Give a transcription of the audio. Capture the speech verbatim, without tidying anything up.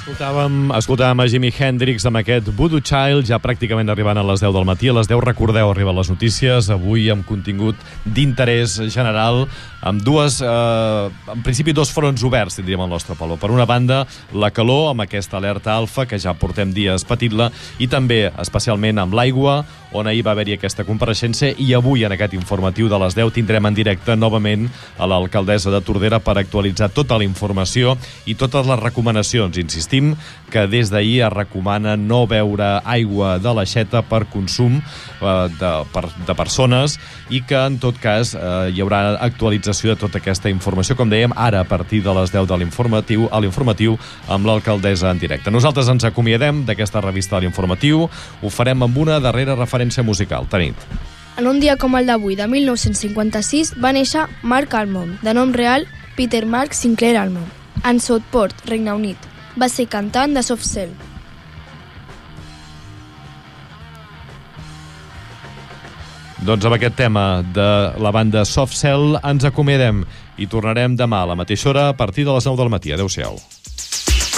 Escoltàvem, escoltàvem a Jimi Hendrix amb aquest Voodoo Child, ja pràcticament arribant a les deu del matí. A les deu, recordeu, arriben les notícies, avui amb contingut d'interès general, amb dues, eh, en principi dos fronts oberts, tindríem al nostre Polo. Per una banda, la calor, amb aquesta alerta alfa, que ja portem dies patint-la, i també, especialment, amb l'aigua, on ahir va haver-hi aquesta compareixença, i avui, en aquest informatiu de les deu, tindrem en directe novament a l'alcaldessa de Tordera per actualitzar tota la informació i totes les recomanacions. Insistim que des d'ahir es recomana no beure aigua de l'aixeta per consum eh, de, per, de persones, i que, en tot cas, eh, hi haurà actualització de tota aquesta informació, com dèiem, ara a partir de les deu de l'informatiu, a l'informatiu amb l'alcaldessa en directe. Nosaltres ens acomiadem d'aquesta revista de l'informatiu, ho farem amb una darrera referència musical. Ta nit. En un dia com el d'avui, de mil nou-cents cinquanta-sis, va néixer Mark Almond, de nom real Peter Mark Sinclair Almond, en Southport, Regne Unit. Va ser cantant de Soft Cell. Doncs amb aquest tema de la banda Soft Cell ens acomiadem i tornarem demà a la mateixa hora a partir de les nou del matí. Adéu-siau.